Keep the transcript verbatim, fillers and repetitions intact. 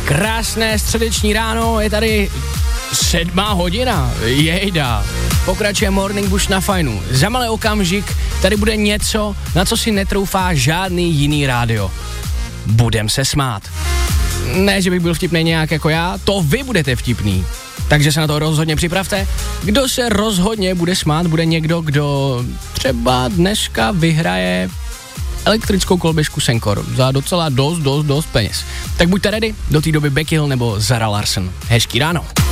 Krásné středeční ráno, je tady sedmá hodina, jejda. Pokračuje Morning Bush na Fajnu. Za malý okamžik tady bude něco, na co si netroufá žádný jiný rádio. Budem se smát. Ne, že bych byl vtipný nějak jako já, to vy budete vtipný. Takže se na to rozhodně připravte. Kdo se rozhodně bude smát, bude někdo, kdo třeba dneska vyhraje elektrickou kolběžku Senkor za docela dost, dost, dost peněz. Tak buďte ready, do té doby Becky Hill nebo Zara Larsson. Hezký ráno.